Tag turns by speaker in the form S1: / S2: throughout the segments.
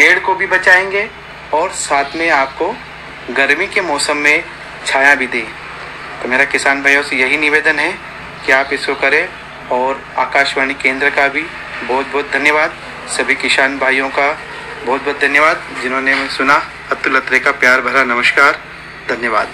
S1: पेड़ को भी बचाएंगे और साथ में आपको गर्मी के मौसम में छाया भी दें। तो मेरा किसान भाइयों से यही निवेदन है कि आप इसको करें। और आकाशवाणी केंद्र का भी बहुत बहुत धन्यवाद। सभी किसान भाइयों का बहुत बहुत धन्यवाद जिन्होंने सुना। अतुल अत्रे का प्यार भरा नमस्कार। धन्यवाद।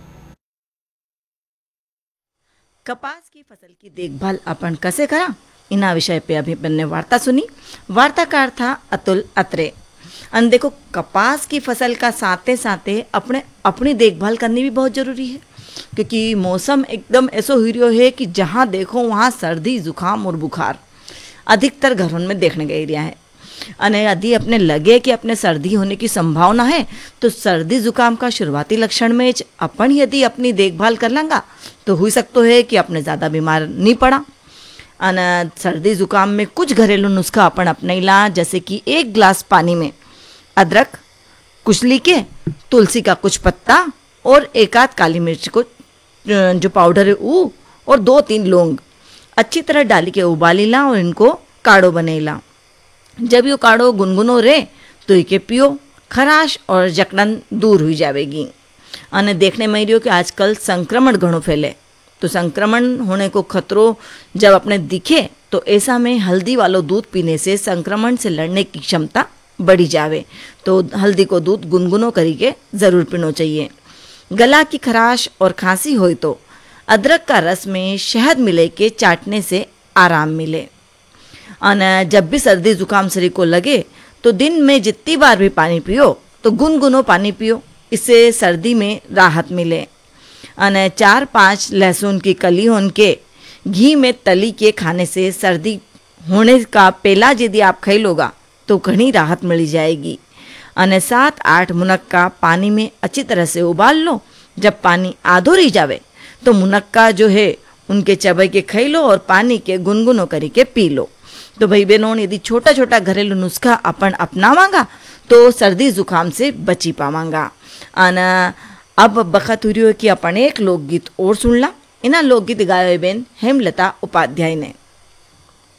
S2: कपास की फसल की देखभाल अपन कैसे करा, इना विषय पे अभी मैंने वार्ता सुनी। वार्ताकार था अतुल अत्रे। अन देखो, कपास की फसल का साथे साथे अपनी देखभाल करनी भी बहुत ज़रूरी है, क्योंकि मौसम एकदम ऐसा हो रहा है कि जहाँ देखो वहाँ सर्दी जुकाम और बुखार अधिकतर घरों में देखने का एरिया है। अने यदि अपने लगे कि अपने सर्दी होने की संभावना है तो सर्दी जुकाम का शुरुआती लक्षण में अपन यदि अपनी देखभाल कर लेंगा तो हो सकता है कि अपने ज़्यादा बीमार नहीं पड़ा। अन सर्दी जुकाम में कुछ घरेलू नुस्खा अपन अपने ला, जैसे कि 1 गिलास पानी में अदरक कुचली के, तुलसी का कुछ पत्ता और 1 आध काली मिर्च को जो पाउडर है वो, और 2-3 लौंग अच्छी तरह डाली के उबाली ला और इनको काढ़ो बनेला। जब ये काढ़ो गुनगुनो रहे तो इके पियो, खराश और जकड़न दूर हो जाएगी। अने देखने में रही हो कि आजकल संक्रमण घणो फैले, तो संक्रमण होने को खतरो जब अपने दिखे तो ऐसा में हल्दी वालो दूध पीने से संक्रमण से लड़ने की क्षमता बढ़ी जावे। तो हल्दी को दूध गुनगुनो करके ज़रूर पीना चाहिए। गला की खराश और खांसी हो तो अदरक का रस में शहद मिले के चाटने से आराम मिले। और जब भी सर्दी जुकाम शरीर को लगे तो दिन में जितनी बार भी पानी पियो तो गुनगुनो पानी पियो, इससे सर्दी में राहत मिले। और 4-5 लहसुन की कली उनके घी में तली के खाने से सर्दी होने का पहला यदि आप खाई लोगा तो घनी राहत मिल जाएगी। और 7-8 मुनक्का पानी में अच्छी तरह से उबाल लो। जब पानी आधो रह जावे तो मुनक्का जो है उनके चबे के खाई लो और पानी के गुनगुनो करी के पी लो। तो भाई बहनों, यदि छोटा छोटा घरेलू नुस्खा अपन अपनावांगा तो सर्दी जुकाम से बची पावांगा। अब बखत हो रही है कि अपन एक लोकगीत और सुन ला। इना लोकगीत गाए बेन हेमलता उपाध्याय ने।